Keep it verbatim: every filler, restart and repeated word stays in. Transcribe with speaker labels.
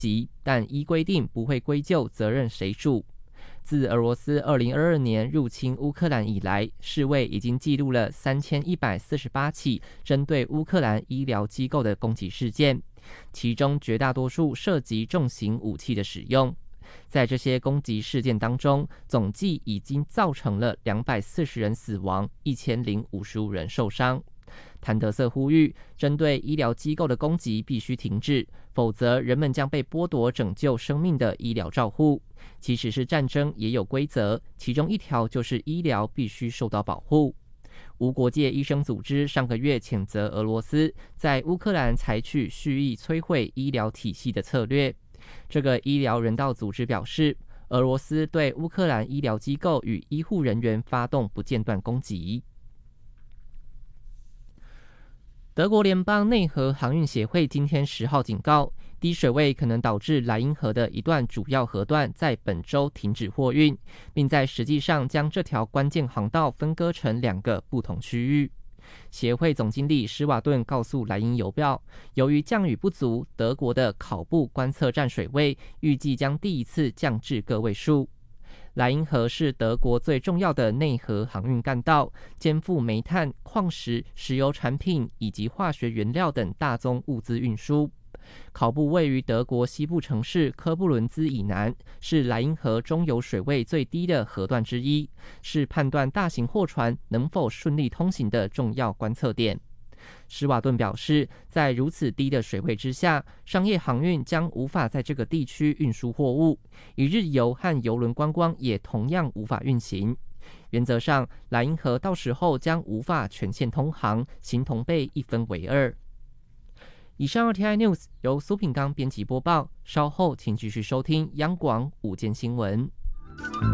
Speaker 1: 击，但依规定不会归咎责任谁属。自俄罗斯二零二二年入侵乌克兰以来，世卫已经记录了三千一百四十八起针对乌克兰医疗机构的攻击事件，其中绝大多数涉及重型武器的使用。在这些攻击事件当中，总计已经造成了两百四十人死亡，一千零五十五人受伤。谭德塞呼吁，针对医疗机构的攻击必须停止，否则人们将被剥夺拯救生命的医疗照护。即使是战争也有规则，其中一条就是医疗必须受到保护。无国界医生组织上个月谴责俄罗斯在乌克兰采取蓄意摧毁医疗体系的策略。这个医疗人道组织表示，俄罗斯对乌克兰医疗机构与医护人员发动不间断攻击。德国联邦内河航运协会今天十号警告，低水位可能导致莱茵河的一段主要河段在本周停止货运，并在实际上将这条关键航道分割成两个不同区域。协会总经理施瓦顿告诉莱茵邮报，由于降雨不足，德国的考布观测站水位预计将第一次降至个位数。莱茵河是德国最重要的内河航运干道，肩负煤炭、矿石、石油产品以及化学原料等大宗物资运输。考布位于德国西部城市科布伦兹以南，是莱茵河中游水位最低的河段之一，是判断大型货船能否顺利通行的重要观测点。施瓦顿表示，在如此低的水位之下，商业航运将无法在这个地区运输货物，一日游和邮轮观光也同样无法运行。原则上，莱茵河到时候将无法全线通航，形同被一分为二。以上 R T I News 由苏品刚编辑播报，稍后请继续收听央广午间新闻。